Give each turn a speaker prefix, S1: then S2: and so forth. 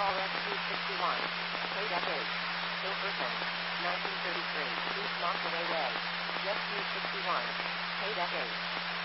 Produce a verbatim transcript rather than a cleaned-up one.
S1: S two sixty-one. Paid F eight. Hilferton. nineteen thirty-three. East Monterey Way. Jet two sixty-one. Paid F eight.